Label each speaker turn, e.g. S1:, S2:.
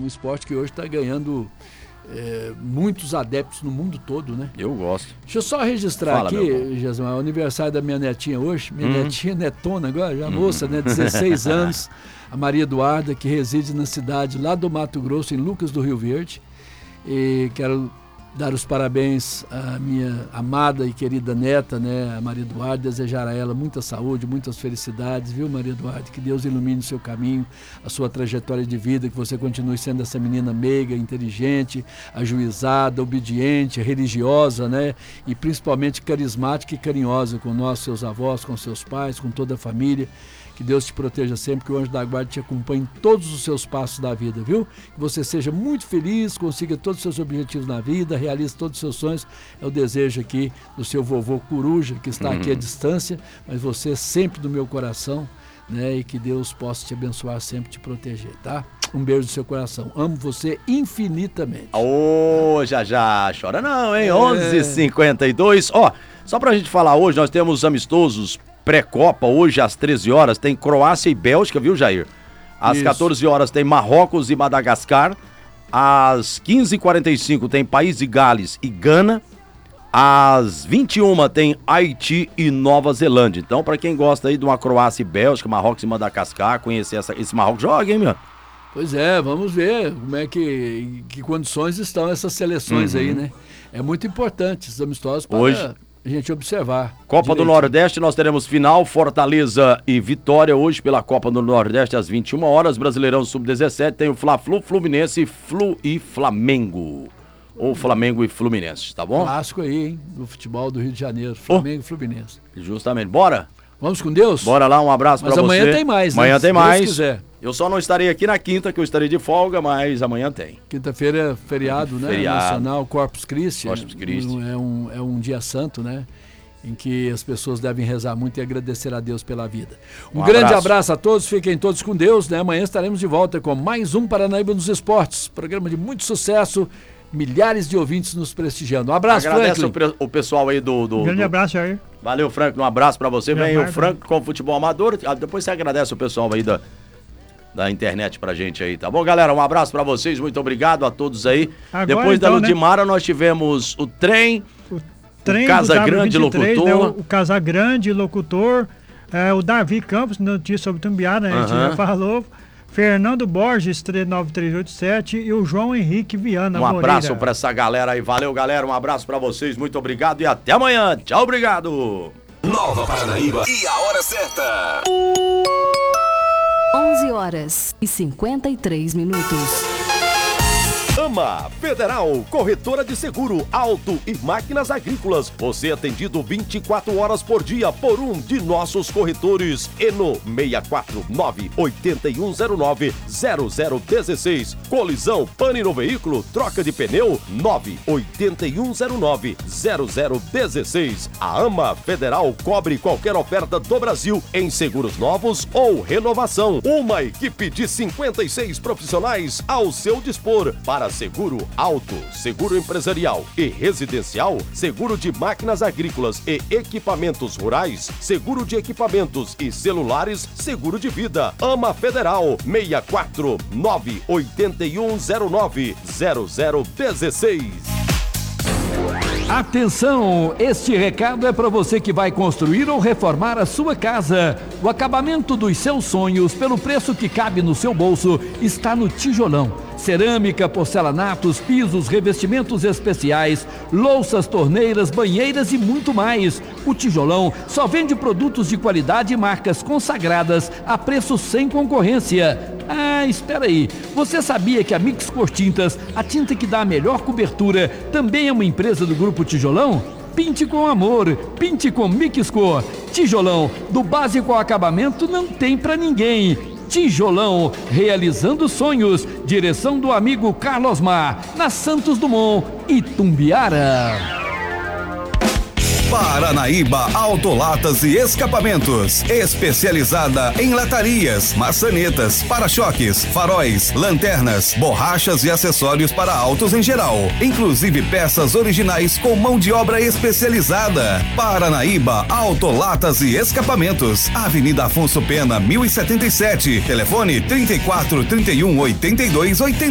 S1: um esporte que hoje está ganhando muitos adeptos no mundo todo, né?
S2: Eu gosto.
S1: Deixa eu só registrar aqui, Jesus, o aniversário da minha netinha hoje. Minha netinha netona agora, já moça, né? 16 anos. A Maria Eduarda, que reside na cidade lá do Mato Grosso, em Lucas do Rio Verde. E quero dar os parabéns à minha amada e querida neta, né, a Maria Eduarda, desejar a ela muita saúde, muitas felicidades, viu, Maria Eduarda? Que Deus ilumine o seu caminho, a sua trajetória de vida, que você continue sendo essa menina meiga, inteligente, ajuizada, obediente, religiosa, né, e principalmente carismática e carinhosa com nós, seus avós, com seus pais, com toda a família. Que Deus te proteja sempre, que o anjo da guarda te acompanhe em todos os seus passos da vida, viu? Que você seja muito feliz, consiga todos os seus objetivos na vida, realize todos os seus sonhos. É o desejo aqui do seu vovô Coruja, que está aqui à distância, mas você sempre do meu coração, né? E que Deus possa te abençoar, sempre te proteger, tá? Um beijo no seu coração. Amo você infinitamente.
S2: Ô, já, chora não, hein? 11h52. Ó, só pra gente falar hoje, nós temos amistosos pré-copa, hoje às 13 horas tem Croácia e Bélgica, viu, Jair? Às 14 horas tem Marrocos e Madagascar. Às 15h45 tem País de Gales e Gana. Às 21h tem Haiti e Nova Zelândia. Então, pra quem gosta aí de uma Croácia e Bélgica, Marrocos e Madagascar, conhecer esse Marrocos, joga, hein, meu?
S1: Pois é, vamos ver como é que condições estão essas seleções aí, né? É muito importante esses amistosos para hoje a gente observar.
S2: Copa do Nordeste, nós teremos final, Fortaleza e Vitória, hoje pela Copa do Nordeste às 21 horas, Brasileirão Sub-17, tem o Fla-Flu, Fluminense, Flu e Flamengo. Ou Flamengo e Fluminense, tá bom?
S1: Clássico aí, hein, do futebol do Rio de Janeiro, Flamengo e Fluminense.
S2: Justamente, bora?
S1: Vamos com Deus?
S2: Bora lá, um abraço pra você.
S1: Mas amanhã tem mais, né?
S2: Amanhã tem mais.
S1: Se Deus quiser.
S2: Eu só não estarei aqui na quinta, que eu estarei de folga, mas amanhã tem.
S1: Quinta-feira é feriado, né?
S2: Feriado.
S1: Nacional, Corpus Christi.
S2: Corpus Christi.
S1: É um dia santo, né? Em que as pessoas devem rezar muito e agradecer a Deus pela vida. Um grande abraço a todos, fiquem todos com Deus, né? Amanhã estaremos de volta com mais um Paranaíba nos Esportes. Programa de muito sucesso, milhares de ouvintes nos prestigiando. Um abraço,
S2: Agradece
S1: Franklin.
S2: o pessoal aí do...
S3: Grande abraço aí.
S2: Valeu, Franklin, um abraço pra você. Vem o Franklin com o futebol amador. Depois você agradece o pessoal aí da internet pra gente aí, tá bom, galera? Um abraço pra vocês, muito obrigado a todos aí.
S3: Agora,
S2: depois
S3: então,
S2: da Ludmara, nós tivemos o trem
S3: o
S2: Casa Grande, locutor.
S3: Né, o Casa Grande, locutor. O Davi Campos, notícia sobre Tumbiá, né? A gente já falou. Fernando Borges, 9387 e o João Henrique Viana
S2: Um abraço pra essa galera aí. Valeu, galera. Um abraço pra vocês. Muito obrigado e até amanhã. Tchau, obrigado.
S4: Nova Paranaíba e a hora certa.
S5: 11h53.
S4: AMA Federal, corretora de seguro, auto e máquinas agrícolas. Você é atendido 24 horas por dia por um de nossos corretores. Eno 649-8109-0016. Colisão, pane no veículo, troca de pneu 98109-0016. A AMA Federal cobre qualquer oferta do Brasil em seguros novos ou renovação. Uma equipe de 56 profissionais ao seu dispor para seguro auto, seguro empresarial e residencial, seguro de máquinas agrícolas e equipamentos rurais, seguro de equipamentos e celulares, seguro de vida. AMA Federal 649-8109-0016.
S6: Atenção, este recado é para você que vai construir ou reformar a sua casa. O acabamento dos seus sonhos, pelo preço que cabe no seu bolso, está no Tijolão. Cerâmica, porcelanatos, pisos, revestimentos especiais, louças, torneiras, banheiras e muito mais. O Tijolão só vende produtos de qualidade e marcas consagradas a preço sem concorrência. Ah, espera aí. Você sabia que a Mix Cor Tintas, a tinta que dá a melhor cobertura, também é uma empresa do Grupo Tijolão? Pinte com amor, pinte com Mix Cor. Tijolão, do básico ao acabamento, não tem pra ninguém. Tijolão, realizando sonhos. Direção do amigo Carlos Mar, na Santos Dumont, Itumbiara.
S4: Paranaíba Autolatas e Escapamentos, especializada em latarias, maçanetas, para-choques, faróis, lanternas, borrachas e acessórios para autos em geral, inclusive peças originais com mão de obra especializada. Paranaíba Autolatas e Escapamentos, Avenida Afonso Pena, 1077, telefone 34 31 82 80.